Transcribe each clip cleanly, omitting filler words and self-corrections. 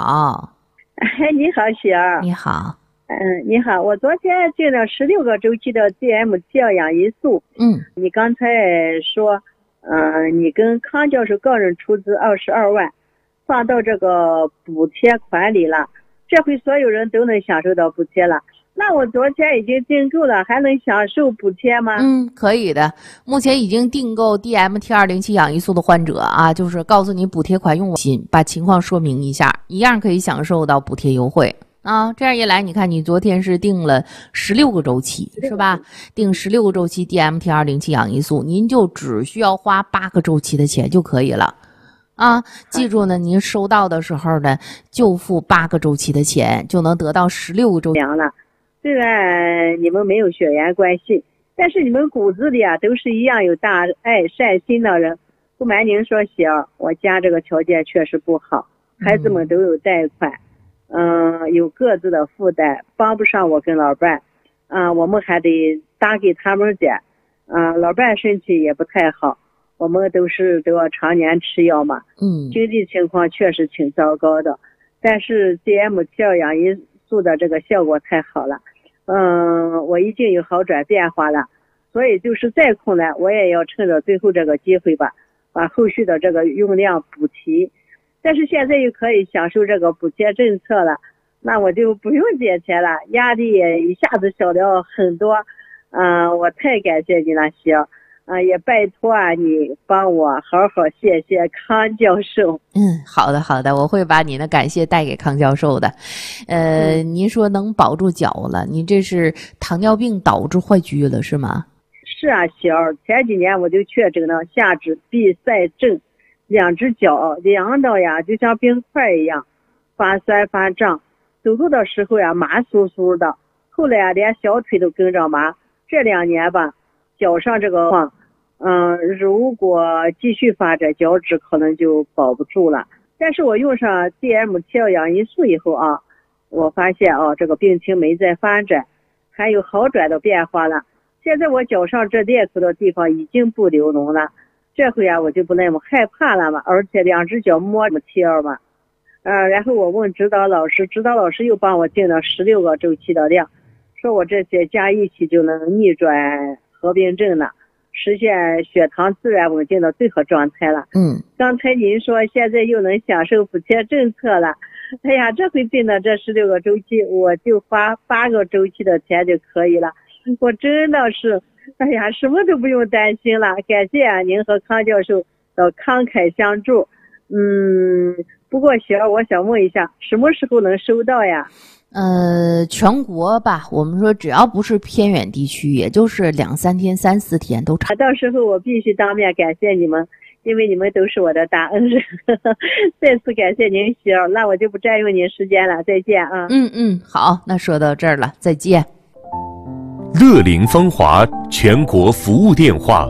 好。 哎，你好，雪儿。 你好。 你好，我昨天订了16个周期的 DM 酵养胰素。你刚才说，你跟康教授个人出资22万，放到这个补贴款里了，这回所有人都能享受到补贴了。那我昨天已经订购了，还能享受补贴吗？ 可以的。目前已经订购 DMT207 养胰素的患者啊，就是告诉你补贴款用心，把情况说明一下，一样可以享受到补贴优惠啊。这样一来，你看你昨天是订了16个周期是吧？订16个周期 DMT207 养胰素，您就只需要花8个周期的钱就可以了啊。记住呢，您收到的时候呢，就付8个周期的钱，就能得到16个周期了。虽然你们没有血缘关系，但是你们骨子里啊都是一样有大爱善心的人。不瞒您说，雪儿，我家这个条件确实不好，孩子们都有贷款，有各自的负担，帮不上我跟老伴，我们还得打给他们点，老伴身体也不太好，我们都要常年吃药嘛，经济情况确实挺糟糕的，但是 DM 酵养胰素的这个效果太好了。我已经有好转变化了，所以就是再困难我也要趁着最后这个机会吧，把后续的这个用量补齐。但是现在又可以享受这个补贴政策了，那我就不用借钱了，压力也一下子小了很多。我太感谢你了，雪儿。也拜托你帮我好好谢谢康教授。 好的好的，我会把你的感谢带给康教授的。您说能保住脚了，你这是糖尿病导致坏疽了是吗？ 是啊，雪儿，前几年我就确诊了下肢闭塞症，2只脚凉的呀就像冰块一样，发酸发胀，走路的时候呀麻酥酥的，后来连小腿都跟着麻。这2年吧，脚上这个况，如果继续发展，脚趾可能就保不住了。但是我用上 DM 酵养胰素以后啊，我发现这个病情没再发展，还有好转的变化了。现在我脚上这裂口的地方已经不流脓了，这回我就不那么害怕了嘛，而且2只脚摸着贴嘛。然后我问指导老师，指导老师又帮我定了16个周期的量，说我这些加一起就能逆转合并症了，实现血糖自然稳定的最好状态了。刚才您说现在又能享受补贴政策了，哎呀，这回定的这16个周期，我就花8个周期的钱就可以了。我真的是，哎呀，什么都不用担心了。感谢您和康教授的慷慨相助。不过雪儿，我想问一下，什么时候能收到呀？ 全国吧，我们说只要不是偏远地区，也就是2-3天、3-4天都差。 到时候我必须当面感谢你们，因为你们都是我的大恩人。再次感谢您，雪儿，那我就不占用您时间了，再见啊。 好，那说到这儿了，再见。 乐龄芳华全国服务电话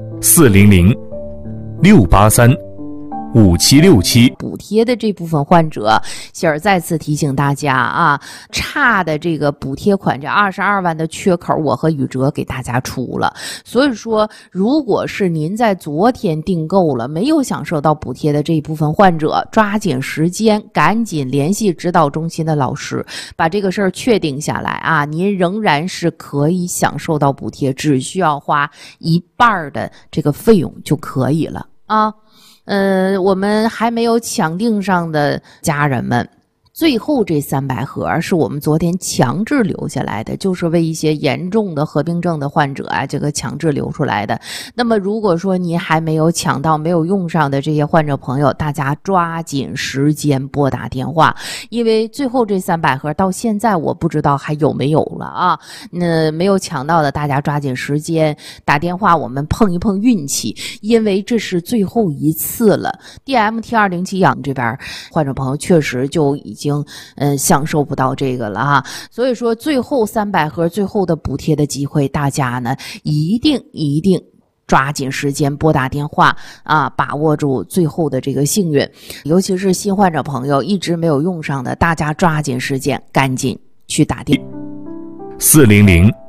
：400-683-5767。 补贴的这部分患者，希尔再次提醒大家啊，差的这个补贴款这22万的缺口，我和宇哲给大家出了。所以说，如果是您在昨天订购了没有享受到补贴的这一部分患者，抓紧时间，赶紧联系指导中心的老师，把这个事儿确定下来啊，您仍然是可以享受到补贴，只需要花1半的这个费用就可以了啊。我们还没有抢订上的家人们，最后这300盒是我们昨天强制留下来的，就是为一些严重的合并症的患者这个强制留出来的。那么如果说您还没有抢到、没有用上的这些患者朋友，大家抓紧时间拨打电话，因为最后这300盒到现在我不知道还有没有了啊。没有抢到的大家抓紧时间打电话，我们碰一碰运气，因为这是最后一次了。DMT207 养这边患者朋友确实就已经享受不到这个了哈，所以说最后300盒最后的补贴的机会，大家呢一定抓紧时间拨打电话啊，把握住最后的这个幸运。尤其是新患者朋友一直没有用上的，大家抓紧时间赶紧去打电话。